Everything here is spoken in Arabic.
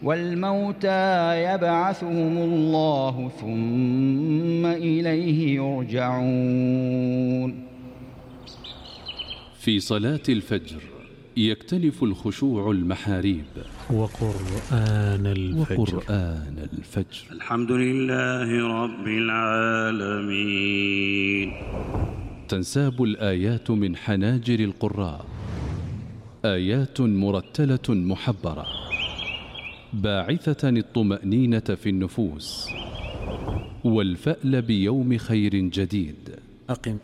والموتى يبعثهم الله ثم إليه يرجعون. في صلاة الفجر يختلف الخشوع المحاريب. وقرآن الفجر. الحمد لله رب العالمين. تنساب الآيات من حناجر القراء، آيات مرتلة محبرة باعثة الطمأنينة في النفوس والفأل بيوم خير جديد.